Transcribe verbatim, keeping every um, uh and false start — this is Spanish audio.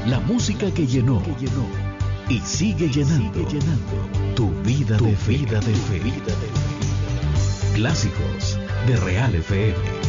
La música que llenó y sigue llenando tu vida de fe. Clásicos de Real F M.